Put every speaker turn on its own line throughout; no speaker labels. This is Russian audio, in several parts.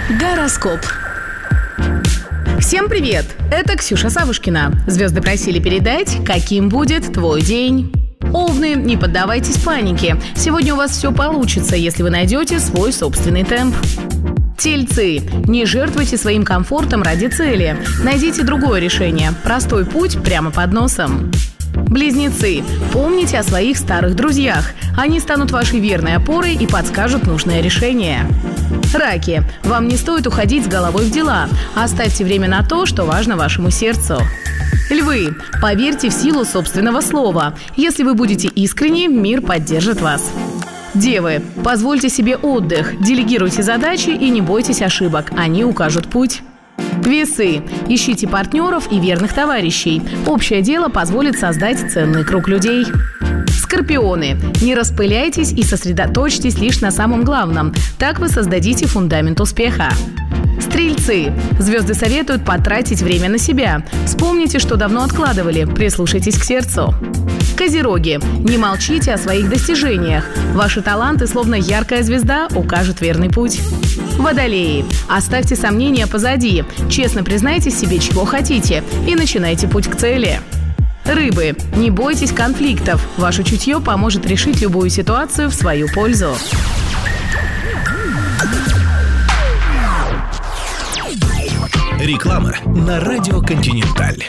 Гороскоп. Всем привет! Это Ксюша Савушкина. Звезды просили передать, каким будет твой день. Овны, не поддавайтесь панике. Сегодня у вас все получится, если вы найдете свой собственный темп. Тельцы, не жертвуйте своим комфортом ради цели. Найдите другое решение. Простой путь прямо под носом. Близнецы, помните о своих старых друзьях. Они станут вашей верной опорой и подскажут нужное решение. Раки, вам не стоит уходить с головой в дела. Оставьте время на то, что важно вашему сердцу. Львы, поверьте в силу собственного слова. Если вы будете искренни, мир поддержит вас. Девы, позвольте себе отдых, делегируйте задачи и не бойтесь ошибок, они укажут путь. Весы, ищите партнеров и верных товарищей. Общее дело позволит создать ценный круг людей. Скорпионы, не распыляйтесь и сосредоточьтесь лишь на самом главном. Так вы создадите фундамент успеха. Стрельцы, звезды советуют потратить время на себя. Вспомните, что давно откладывали, прислушайтесь к сердцу. Козероги, не молчите о своих достижениях. Ваши таланты, словно яркая звезда, укажут верный путь. Водолеи, оставьте сомнения позади. Честно признайтесь себе, чего хотите, и начинайте путь к цели. Рыбы, не бойтесь конфликтов. Ваше чутье поможет решить любую ситуацию в свою пользу.
Реклама на радио «Континенталь».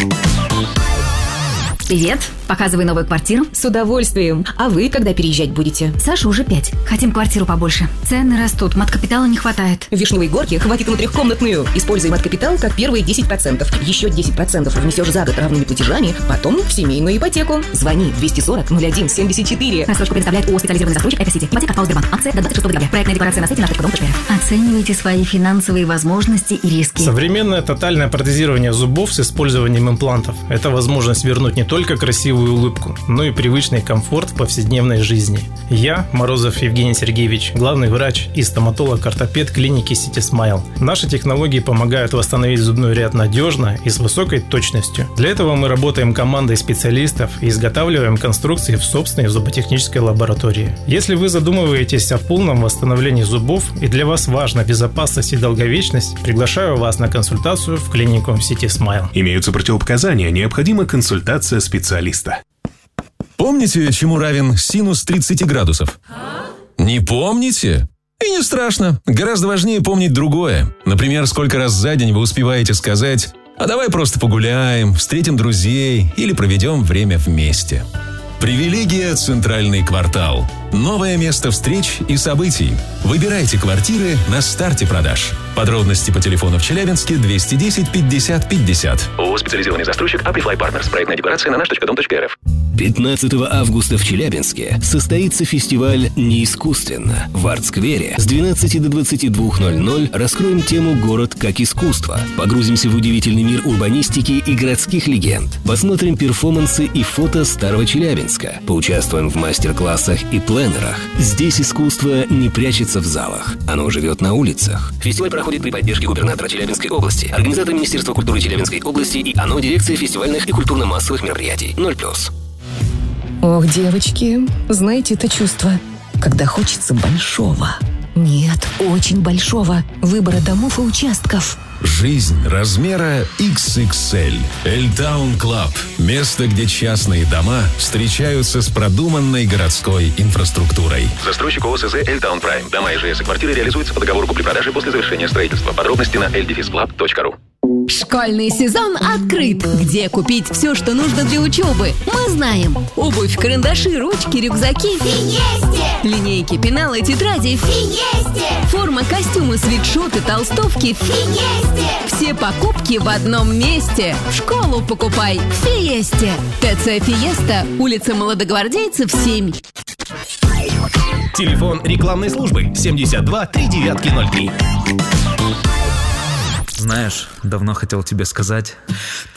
Привет, показывай новую квартиру.
С удовольствием. А вы когда переезжать будете?
Саша уже 5. Хотим квартиру побольше. Цены растут, мат-капитала не хватает.
В Вишневой Горке хватит на трехкомнатную. Используй мат-капитал как первые 10%. Еще 10% внесешь за год равными платежами, потом в семейную ипотеку. Звони 240-01-74.
Рассрочку предоставляет ООО «Специализированный застройщик Экосити». Ипотека от Сбербанк. Акция до 26 декабря. Проектная декларация на сайте nаш.dom.ru. Оценивайте свои финансовые возможности и риски.
Современное тотальное протезирование зубов с использованием имплантов – это возможность вернуть не только красивую улыбку, но и привычный комфорт в повседневной жизни. Я, Морозов Евгений Сергеевич, главный врач и стоматолог-ортопед клиники City Smile. Наши технологии помогают восстановить зубной ряд надежно и с высокой точностью. Для этого мы работаем командой специалистов и изготавливаем конструкции в собственной зуботехнической лаборатории. Если вы задумываетесь о полном восстановлении зубов и для вас важна безопасность и долговечность, приглашаю вас на консультацию в клинику City Smile.
Имеются противопоказания, необходима консультация специалиста.
Помните, чему равен синус 30 градусов? Не помните? И не страшно. Гораздо важнее помнить другое. Например, сколько раз за день вы успеваете сказать: «А давай просто погуляем, встретим друзей или проведем время вместе». Привилегия «Центральный квартал». Новое место встреч и событий. Выбирайте квартиры на старте продаж. Подробности по телефону в Челябинске 210 50 50.
ООО «Специализированный застройщик Amplify Partners». Проектная декларация на наш.дом.рф.
15 августа в Челябинске состоится фестиваль «Не искусственно». В арт-сквере с 12 до 22:00 раскроем тему «Город как искусство». Погрузимся в удивительный мир урбанистики и городских легенд. Посмотрим перформансы и фото старого Челябинска. Поучаствуем в мастер-классах и пленерах. Здесь искусство не прячется в залах. Оно живет на улицах. Фестиваль проходит при поддержке губернатора Челябинской области, организатора Министерства культуры Челябинской области и ОНО дирекция фестивальных и культурно-массовых мероприятий. 0+.
Ох, девочки, знаете это чувство, когда хочется большого. Нет, очень большого выбора домов и участков.
Жизнь размера XXL. Эльтаун Клаб. Место, где частные дома встречаются с продуманной городской инфраструктурой.
Застройщик ООО СЗ «Эльтаун Прайм». Дома ИЖС и квартиры реализуются по договору купли-продажи после завершения строительства. Подробности на ldefisclub.ru.
Школьный сезон открыт. Где купить все, что нужно для учебы? Мы знаем. Обувь, карандаши, ручки, рюкзаки.
Финесте!
Линейки, пеналы, тетради.
Финесте!
Форма, костюмы, свитшоты, толстовки.
Финесте!
Все покупки в одном месте. В школу покупай в Фиесте. ТЦ «Фиеста», улица Молодогвардейцев, 7.
Телефон рекламной службы 72 3903.
Знаешь, давно хотел тебе сказать.